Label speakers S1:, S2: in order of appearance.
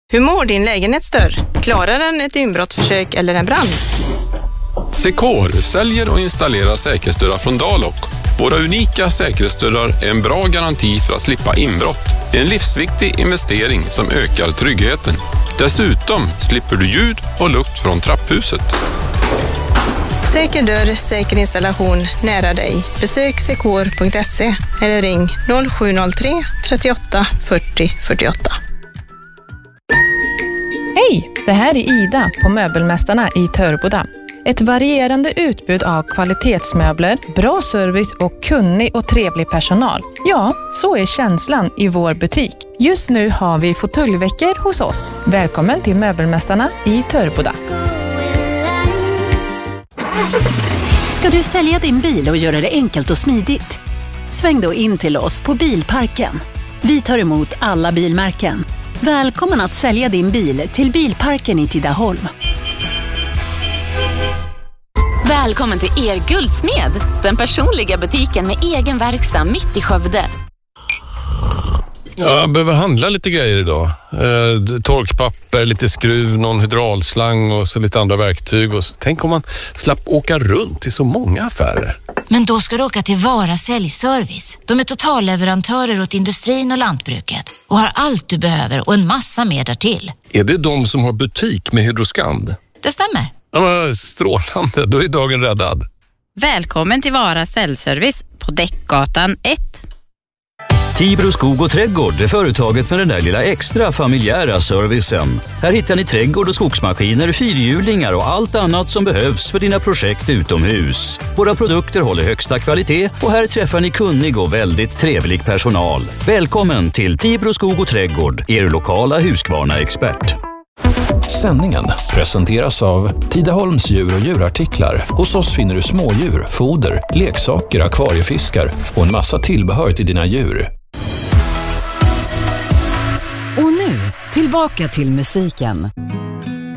S1: Hur mår din lägenhetsdörr? Klarar den ett inbrottsförsök eller en brand?
S2: Secor säljer och installerar säkerhetsdörrar från Dalok. Våra unika säkerhetsdörrar är en bra garanti för att slippa inbrott. En livsviktig investering som ökar tryggheten. Dessutom slipper du ljud och lukt från trapphuset.
S1: Säker dörr, säker installation nära dig. Besök secor.se eller ring 0703 38 40 48.
S3: Hej, det här är Ida på Möbelmästarna i Töreboda. Ett varierande utbud av kvalitetsmöbler, bra service och kunnig och trevlig personal. Ja, så är känslan i vår butik. Just nu har vi fåtöljveckor hos oss. Välkommen till Möbelmästarna i Töreboda.
S4: Ska du sälja din bil och göra det enkelt och smidigt? Sväng då in till oss på Bilparken. Vi tar emot alla bilmärken. Välkommen att sälja din bil till Bilparken i Tidaholm.
S5: Välkommen till er Guldsmed, den personliga butiken med egen verkstad mitt i Skövde.
S6: Ja, jag behöver handla lite grejer idag. Torkpapper, lite skruv, någon hydraulslang och så lite andra verktyg. Och så. Tänk om man slapp åka runt i så många affärer.
S7: Men då ska du åka till Vara Säljservice. De är totalleverantörer åt industrin och lantbruket och har allt du behöver och en massa mer därtill.
S6: Är det de som har butik med Hydroskand?
S7: Det stämmer.
S6: Ja, men strålande, då är dagen räddad.
S8: Välkommen till Vara Säljservice på Däckgatan 1.
S9: Tibro skog och trädgård är företaget med den där lilla extra familjära servicen. Här hittar ni trädgård- och skogsmaskiner, fyrhjulingar och allt annat som behövs för dina projekt utomhus. Våra produkter håller högsta kvalitet och här träffar ni kunnig och väldigt trevlig personal. Välkommen till Tibro skog och trädgård, er lokala Husqvarna-expert.
S10: Sändningen presenteras av Tidaholms djur- och djurartiklar. Hos oss finner du smådjur, foder, leksaker, akvariefiskar och en massa tillbehör till dina djur.
S11: Och nu, tillbaka till musiken.